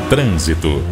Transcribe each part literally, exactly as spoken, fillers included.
Trânsito.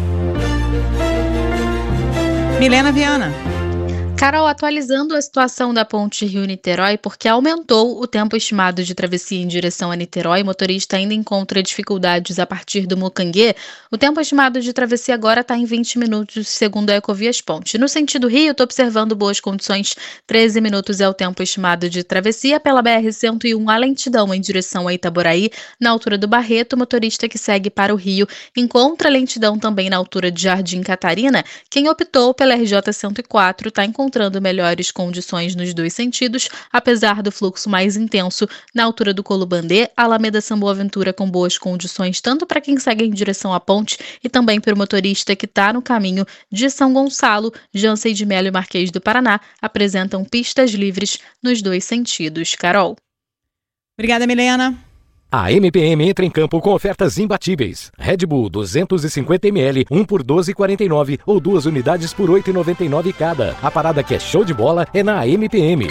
Milena Viana. Carol, atualizando a situação da ponte Rio-Niterói, porque aumentou o tempo estimado de travessia em direção a Niterói, o motorista ainda encontra dificuldades a partir do Mucanguê. O tempo estimado de travessia agora está em vinte minutos, segundo a Ecovias Ponte. No sentido Rio, estou observando boas condições, treze minutos é o tempo estimado de travessia. Pela B R cento e um, a lentidão em direção a Itaboraí, na altura do Barreto. O motorista que segue para o Rio encontra lentidão também na altura de Jardim Catarina. Quem optou pela R J cento e quatro está encontrando encontrando melhores condições nos dois sentidos, apesar do fluxo mais intenso na altura do Colubandê. Alameda São Boaventura com boas condições, tanto para quem segue em direção à ponte e também para o motorista que está no caminho de São Gonçalo. Jansen de Melo e Marquês do Paraná apresentam pistas livres nos dois sentidos. Carol. Obrigada, Milena. A M P M entra em campo com ofertas imbatíveis. Red Bull duzentos e cinquenta mililitros, um por doze reais e quarenta e nove ou duas unidades por oito reais e noventa e nove cada. A parada que é show de bola é na M P M.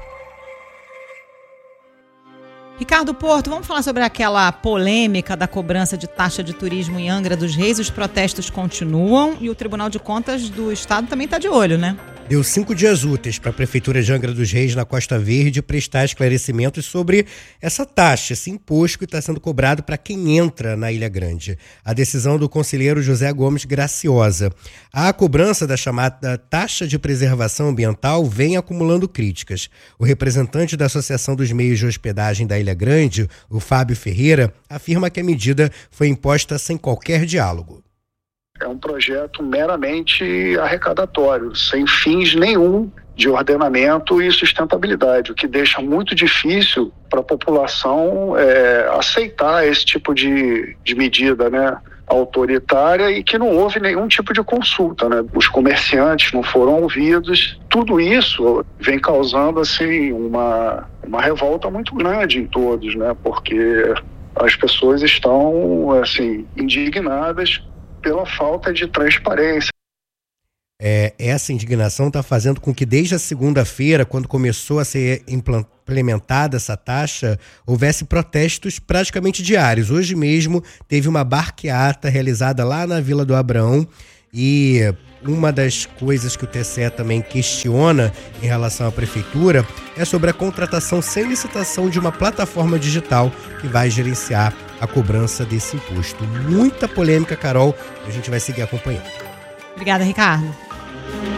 Ricardo Porto, vamos falar sobre aquela polêmica da cobrança de taxa de turismo em Angra dos Reis. Os protestos continuam e o Tribunal de Contas do Estado também está de olho, né? Deu cinco dias úteis para a Prefeitura de Angra dos Reis, na Costa Verde, prestar esclarecimentos sobre essa taxa, esse imposto que está sendo cobrado para quem entra na Ilha Grande. A decisão do conselheiro José Gomes Graciosa. A cobrança da chamada taxa de preservação ambiental vem acumulando críticas. O representante da Associação dos Meios de Hospedagem da Ilha Grande, o Fábio Ferreira, afirma que a medida foi imposta sem qualquer diálogo. É um projeto meramente arrecadatório, sem fins nenhum de ordenamento e sustentabilidade, o que deixa muito difícil para a população é, aceitar esse tipo de, de medida, né, autoritária, e que não houve nenhum tipo de consulta, né? Os comerciantes não foram ouvidos. Tudo isso vem causando assim, uma, uma revolta muito grande em todos, né? Porque as pessoas estão assim, indignadas pela falta de transparência. É, essa indignação está fazendo com que desde a segunda-feira, quando começou a ser implementada essa taxa, houvesse protestos praticamente diários. Hoje mesmo teve uma barqueata realizada lá na Vila do Abraão, e uma das coisas que o T C E também questiona em relação à prefeitura é sobre a contratação sem licitação de uma plataforma digital que vai gerenciar a cobrança desse imposto. Muita polêmica, Carol, a gente vai seguir acompanhando. Obrigada, Ricardo.